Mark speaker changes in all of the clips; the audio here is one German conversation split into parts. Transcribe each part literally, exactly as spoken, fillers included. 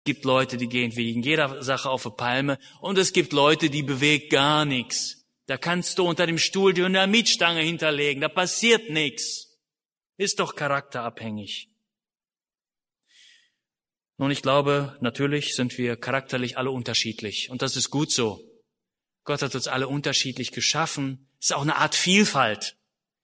Speaker 1: Es gibt Leute, die gehen wegen jeder Sache auf eine Palme und es gibt Leute, die bewegt gar nichts. Da kannst du unter dem Stuhl die Dynamitstange hinterlegen, da passiert nichts. Ist doch charakterabhängig. Nun, ich glaube, natürlich sind wir charakterlich alle unterschiedlich und das ist gut so. Gott hat uns alle unterschiedlich geschaffen. Es ist auch eine Art Vielfalt.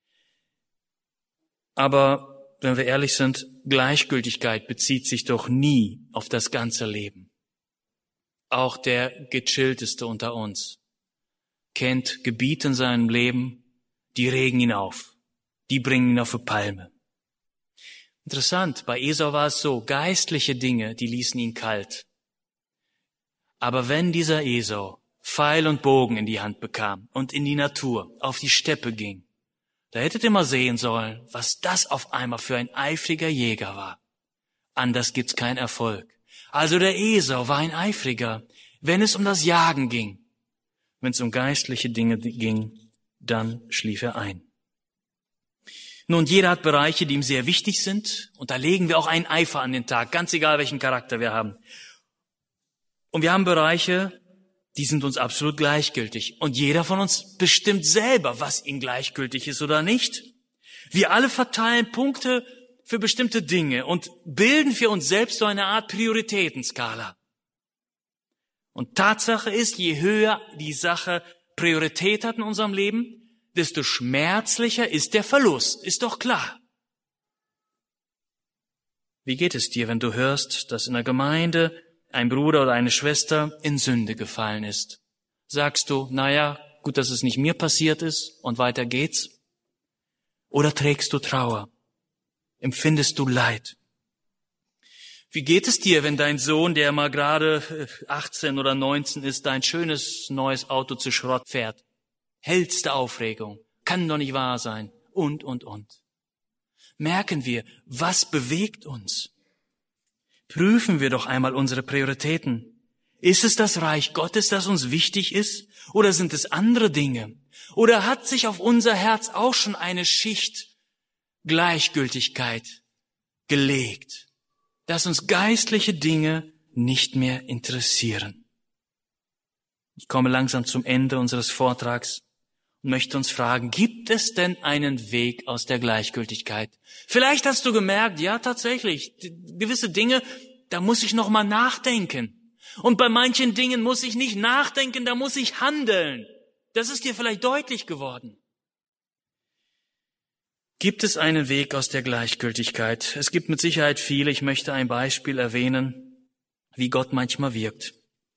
Speaker 1: Aber wenn wir ehrlich sind, Gleichgültigkeit bezieht sich doch nie auf das ganze Leben. Auch der Gechillteste unter uns kennt Gebiete in seinem Leben, die regen ihn auf, die bringen ihn auf eine Palme. Interessant, bei Esau war es so, geistliche Dinge, die ließen ihn kalt. Aber wenn dieser Esau Pfeil und Bogen in die Hand bekam und in die Natur, auf die Steppe ging, da hättet ihr mal sehen sollen, was das auf einmal für ein eifriger Jäger war. Anders gibt's keinen Erfolg. Also der Esau war ein Eifriger, wenn es um das Jagen ging. Wenn es um geistliche Dinge ging, dann schlief er ein. Nun, jeder hat Bereiche, die ihm sehr wichtig sind, und da legen wir auch einen Eifer an den Tag, ganz egal, welchen Charakter wir haben. Und wir haben Bereiche, die sind uns absolut gleichgültig. Und jeder von uns bestimmt selber, was ihm gleichgültig ist oder nicht. Wir alle verteilen Punkte für bestimmte Dinge und bilden für uns selbst so eine Art Prioritätenskala. Und Tatsache ist, je höher die Sache Priorität hat in unserem Leben, desto schmerzlicher ist der Verlust. Ist doch klar. Wie geht es dir, wenn du hörst, dass in der Gemeinde ein Bruder oder eine Schwester in Sünde gefallen ist? Sagst du, naja, gut, dass es nicht mir passiert ist und weiter geht's? Oder trägst du Trauer? Empfindest du Leid? Wie geht es dir, wenn dein Sohn, der mal gerade achtzehn oder neunzehn ist, dein schönes neues Auto zu Schrott fährt? Hellste Aufregung. Kann doch nicht wahr sein. Und, und, und. Merken wir, was bewegt uns? Prüfen wir doch einmal unsere Prioritäten. Ist es das Reich Gottes, das uns wichtig ist? Oder sind es andere Dinge? Oder hat sich auf unser Herz auch schon eine Schicht Gleichgültigkeit gelegt, dass uns geistliche Dinge nicht mehr interessieren? Ich komme langsam zum Ende unseres Vortrags und möchte uns fragen, gibt es denn einen Weg aus der Gleichgültigkeit? Vielleicht hast du gemerkt, ja tatsächlich, gewisse Dinge, da muss ich noch mal nachdenken. Und bei manchen Dingen muss ich nicht nachdenken, da muss ich handeln. Das ist dir vielleicht deutlich geworden. Gibt es einen Weg aus der Gleichgültigkeit? Es gibt mit Sicherheit viele. Ich möchte ein Beispiel erwähnen, wie Gott manchmal wirkt.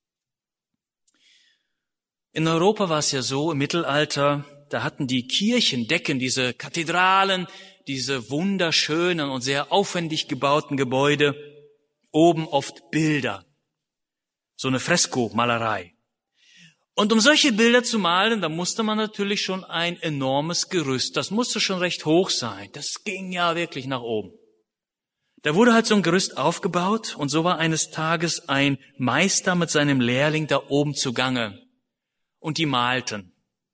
Speaker 1: In Europa war es ja so, im Mittelalter, da hatten die Kirchendecken, diese Kathedralen, diese wunderschönen und sehr aufwendig gebauten Gebäude, oben oft Bilder, so eine Freskomalerei. Und um solche Bilder zu malen, da musste man natürlich schon ein enormes Gerüst, das musste schon recht hoch sein, das ging ja wirklich nach oben. Da wurde halt so ein Gerüst aufgebaut und so war eines Tages ein Meister mit seinem Lehrling da oben zugange. Und die malten.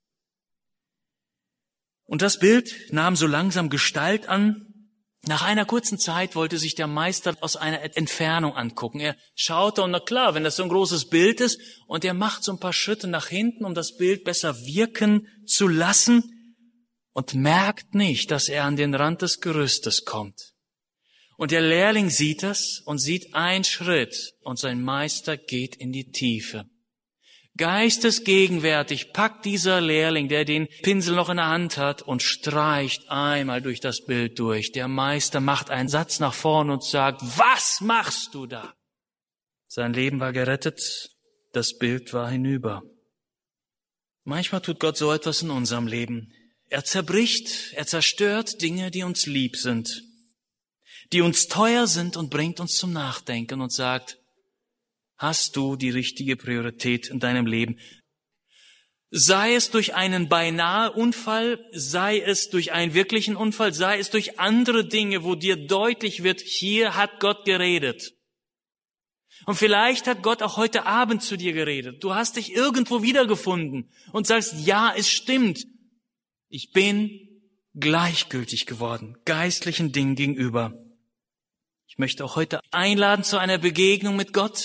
Speaker 1: Und das Bild nahm so langsam Gestalt an. Nach einer kurzen Zeit wollte sich der Meister aus einer Entfernung angucken. Er schaute und na klar, wenn das so ein großes Bild ist und er macht so ein paar Schritte nach hinten, um das Bild besser wirken zu lassen und merkt nicht, dass er an den Rand des Gerüstes kommt. Und der Lehrling sieht das und sieht einen Schritt und sein Meister geht in die Tiefe. Geistesgegenwärtig packt dieser Lehrling, der den Pinsel noch in der Hand hat, und streicht einmal durch das Bild durch. Der Meister macht einen Satz nach vorn und sagt, was machst du da? Sein Leben war gerettet, das Bild war hinüber. Manchmal tut Gott so etwas in unserem Leben. Er zerbricht, er zerstört Dinge, die uns lieb sind, die uns teuer sind und bringt uns zum Nachdenken und sagt, hast du die richtige Priorität in deinem Leben? Sei es durch einen beinahe Unfall, sei es durch einen wirklichen Unfall, sei es durch andere Dinge, wo dir deutlich wird, hier hat Gott geredet. Und vielleicht hat Gott auch heute Abend zu dir geredet. Du hast dich irgendwo wiedergefunden und sagst, ja, es stimmt. Ich bin gleichgültig geworden, geistlichen Dingen gegenüber. Ich möchte auch heute einladen zu einer Begegnung mit Gott.